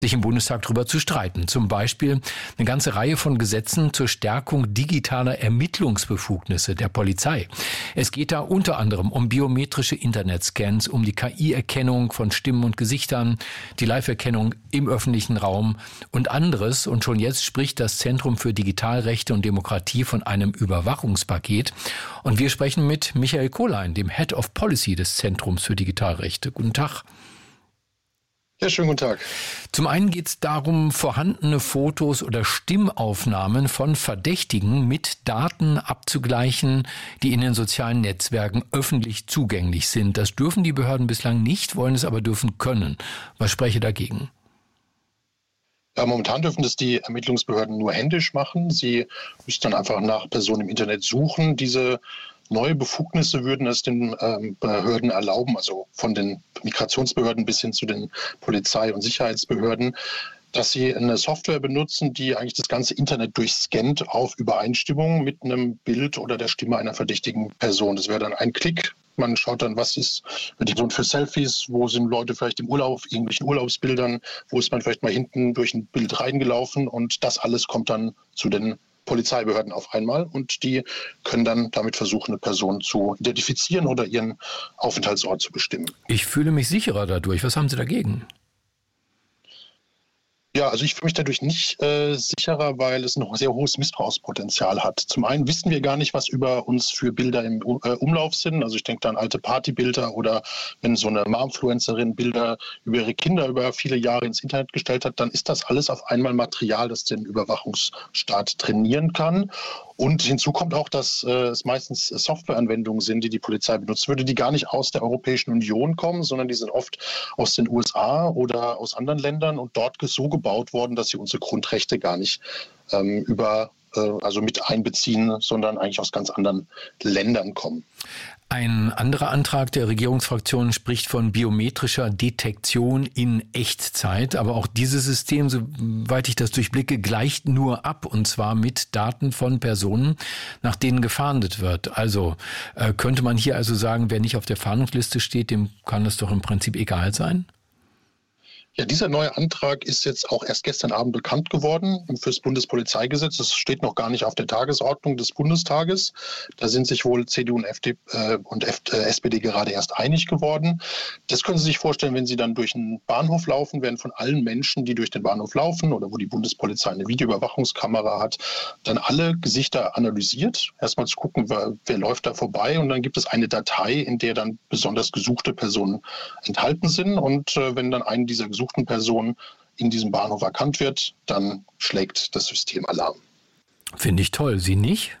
sich im Bundestag darüber zu streiten. Zum Beispiel eine ganze Reihe von Gesetzen zur Stärkung digitaler Ermittlungsbefugnisse der Polizei. Es geht da unter anderem um biometrische Internetscans, um die KI-Erkennung von Stimmen und Gesichtern, die Live-Erkennung im öffentlichen Raum und anderes. Und schon jetzt spricht das Zentrum für Digitalrechte und Demokratie von einem Überwachungspaket. Und wir sprechen mit Michael Kohlein, dem Head of Policy des Zentrums für Digitalrechte. Guten Tag. Ja, schönen guten Tag. Zum einen geht es darum, vorhandene Fotos oder Stimmaufnahmen von Verdächtigen mit Daten abzugleichen, die in den sozialen Netzwerken öffentlich zugänglich sind. Das dürfen die Behörden bislang nicht, wollen es aber dürfen können. Was spreche dagegen? Ja, momentan dürfen das die Ermittlungsbehörden nur händisch machen. Sie müssen dann einfach nach Personen im Internet suchen. Diese neue Befugnisse würden es den Behörden erlauben, also von den Migrationsbehörden bis hin zu den Polizei- und Sicherheitsbehörden, dass sie eine Software benutzen, die eigentlich das ganze Internet durchscannt auf Übereinstimmung mit einem Bild oder der Stimme einer verdächtigen Person. Das wäre dann ein Klick. Man schaut dann, was ist die Person für Selfies, wo sind Leute vielleicht im Urlaub, auf irgendwelchen Urlaubsbildern, wo ist man vielleicht mal hinten durch ein Bild reingelaufen und das alles kommt dann zu den Polizeibehörden auf einmal und die können dann damit versuchen, eine Person zu identifizieren oder ihren Aufenthaltsort zu bestimmen. Ich fühle mich sicherer dadurch. Was haben Sie dagegen? Ja, also ich fühle mich dadurch nicht sicherer, weil es ein sehr hohes Missbrauchspotenzial hat. Zum einen wissen wir gar nicht, was über uns für Bilder im Umlauf sind. Also ich denke da an alte Partybilder oder wenn so eine Momfluencerin Bilder über ihre Kinder über viele Jahre ins Internet gestellt hat, dann ist das alles auf einmal Material, das den Überwachungsstaat trainieren kann. Und hinzu kommt auch, dass es meistens Softwareanwendungen sind, die die Polizei benutzt würde, die gar nicht aus der Europäischen Union kommen, sondern die sind oft aus den USA oder aus anderen Ländern und dort so gebaut worden, dass sie unsere Grundrechte gar nicht also mit einbeziehen, sondern eigentlich aus ganz anderen Ländern kommen. Ein anderer Antrag der Regierungsfraktion spricht von biometrischer Detektion in Echtzeit. Aber auch dieses System, soweit ich das durchblicke, gleicht nur ab. Und zwar mit Daten von Personen, nach denen gefahndet wird. Also könnte man hier also sagen, wer nicht auf der Fahndungsliste steht, dem kann das doch im Prinzip egal sein? Ja, dieser neue Antrag ist jetzt auch erst gestern Abend bekannt geworden fürs Bundespolizeigesetz. Das steht noch gar nicht auf der Tagesordnung des Bundestages. Da sind sich wohl CDU und SPD gerade erst einig geworden. Das können Sie sich vorstellen, wenn Sie dann durch einen Bahnhof laufen, werden von allen Menschen, die durch den Bahnhof laufen oder wo die Bundespolizei eine Videoüberwachungskamera hat, dann alle Gesichter analysiert. Erstmal zu gucken, wer läuft da vorbei. Und dann gibt es eine Datei, in der dann besonders gesuchte Personen enthalten sind. Und wenn dann eine dieser gesuchten Person in diesem Bahnhof erkannt wird, dann schlägt das System Alarm. Finde ich toll. Sie nicht?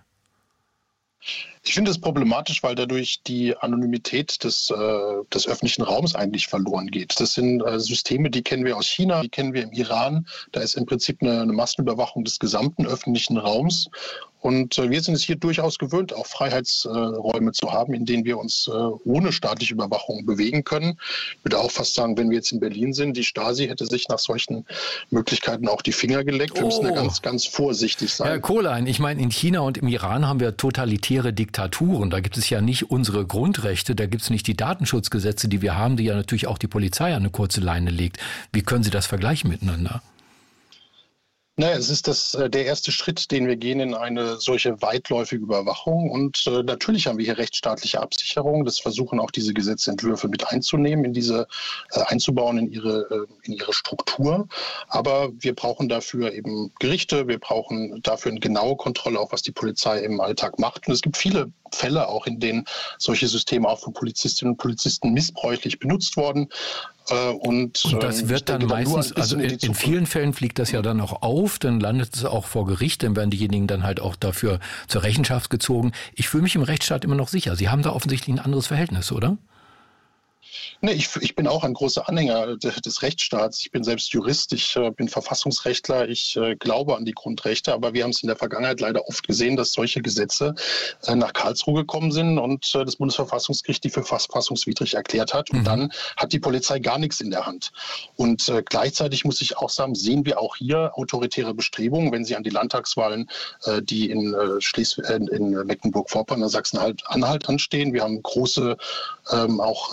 Ich finde es problematisch, weil dadurch die Anonymität des öffentlichen Raums eigentlich verloren geht. Das sind Systeme, die kennen wir aus China, die kennen wir im Iran. Da ist im Prinzip eine Massenüberwachung des gesamten öffentlichen Raums. Und wir sind es hier durchaus gewöhnt, auch Freiheitsräume zu haben, in denen wir uns ohne staatliche Überwachung bewegen können. Ich würde auch fast sagen, wenn wir jetzt in Berlin sind, die Stasi hätte sich nach solchen Möglichkeiten auch die Finger geleckt. Wir müssen da ganz, ganz vorsichtig sein. Herr Kohlein, ich meine, in China und im Iran haben wir totalitäre Diktaturen. Da gibt es ja nicht unsere Grundrechte, da gibt es nicht die Datenschutzgesetze, die wir haben, die ja natürlich auch die Polizei an eine kurze Leine legt. Wie können Sie das vergleichen miteinander? Naja, es ist der erste Schritt, den wir gehen in eine solche weitläufige Überwachung. Und natürlich haben wir hier rechtsstaatliche Absicherung. Das versuchen auch diese Gesetzentwürfe mit einzunehmen, einzubauen in ihre Struktur. Aber wir brauchen dafür eben Gerichte. Wir brauchen dafür eine genaue Kontrolle, auch was die Polizei im Alltag macht. Und es gibt viele Fälle auch, in denen solche Systeme auch von Polizistinnen und Polizisten missbräuchlich benutzt wurden. Und das wird dann meistens, also in vielen Fällen fliegt das ja dann auch auf, dann landet es auch vor Gericht, dann werden diejenigen dann halt auch dafür zur Rechenschaft gezogen. Ich fühle mich im Rechtsstaat immer noch sicher. Sie haben da offensichtlich ein anderes Verhältnis, oder? Nee, ich bin auch ein großer Anhänger des Rechtsstaats. Ich bin selbst Jurist, ich bin Verfassungsrechtler, ich glaube an die Grundrechte, aber wir haben es in der Vergangenheit leider oft gesehen, dass solche Gesetze nach Karlsruhe gekommen sind und das Bundesverfassungsgericht die für verfassungswidrig erklärt hat. Und dann hat die Polizei gar nichts in der Hand. Und gleichzeitig muss ich auch sagen, sehen wir auch hier autoritäre Bestrebungen, wenn Sie an die Landtagswahlen, die in Mecklenburg-Vorpommern, Sachsen-Anhalt anstehen. Wir haben große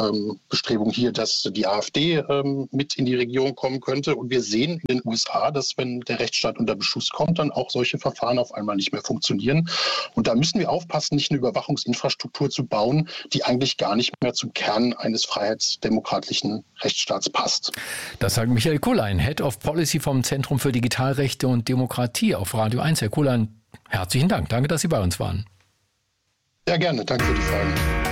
Bestrebung hier, dass die AfD mit in die Regierung kommen könnte. Und wir sehen in den USA, dass wenn der Rechtsstaat unter Beschuss kommt, dann auch solche Verfahren auf einmal nicht mehr funktionieren. Und da müssen wir aufpassen, nicht eine Überwachungsinfrastruktur zu bauen, die eigentlich gar nicht mehr zum Kern eines freiheitsdemokratischen Rechtsstaats passt. Das sagt Michael Kuhlein, Head of Policy vom Zentrum für Digitalrechte und Demokratie auf Radio 1. Herr Kuhlein, herzlichen Dank. Danke, dass Sie bei uns waren. Ja, gerne. Danke für die Fragen.